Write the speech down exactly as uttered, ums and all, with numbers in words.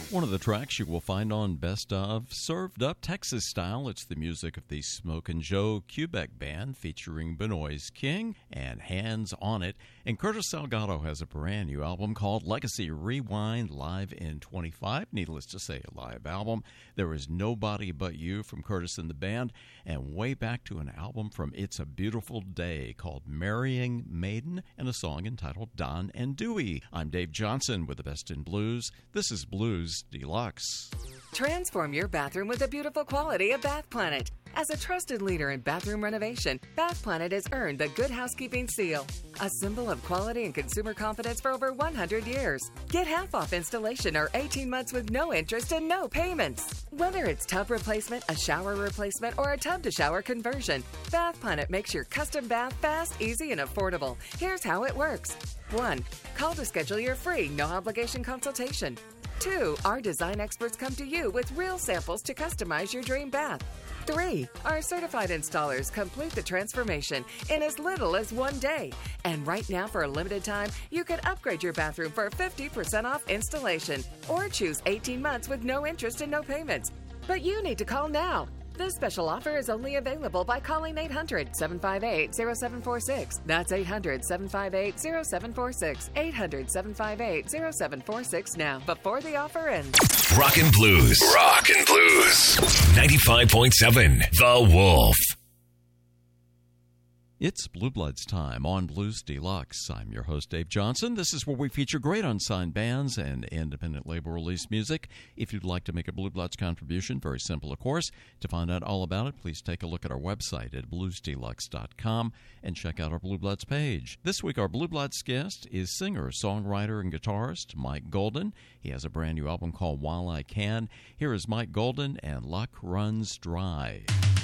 One of the tracks you will find on Best Of, served up Texas style. It's the music of the Smokin' Joe Quebec Band featuring Benoist King and Hands on It. And Curtis Salgado has a brand new album called Legacy Rewind, live in twenty-five. Needless to say, a live album. There is Nobody But You from Curtis and the band, and way back to an album from It's a Beautiful Day called Marrying Maiden, and a song entitled Don and Dewey. I'm Dave Johnson with the Best in Blues. This is Blues Deluxe. Transform your bathroom with the beautiful quality of Bath Planet. As a trusted leader in bathroom renovation, Bath Planet has earned the Good Housekeeping Seal, a symbol of quality and consumer confidence for over one hundred years. Get half off installation or eighteen months with no interest and no payments. Whether it's tub replacement, a shower replacement, or a tub-to-shower conversion, Bath Planet makes your custom bath fast, easy, and affordable. Here's how it works. one. Call to schedule your free, no-obligation consultation. two. Our design experts come to you with real samples to customize your dream bath. three. Our certified installers complete the transformation in as little as one day. And right now, for a limited time, you can upgrade your bathroom for fifty percent off installation or choose eighteen months with no interest and no payments. But you need to call now. This special offer is only available by calling eight hundred, seven five eight, zero seven four six. That's eight hundred, seven five eight, zero seven four six. eight hundred, seven five eight, zero seven four six now, before the offer ends. Rockin' Blues. Rockin' Blues. ninety-five point seven The Wolf. It's Blue Bloods time on Blues Deluxe. I'm your host, Dave Johnson. This is where we feature great unsigned bands and independent label release music. If you'd like to make a Blue Bloods contribution, very simple, of course. To find out all about it, please take a look at our website at blues deluxe dot com and check out our Blue Bloods page. This week, our Blue Bloods guest is singer, songwriter, and guitarist Mike Golden. He has a brand new album called While I Can. Here is Mike Golden and Luck Runs Dry.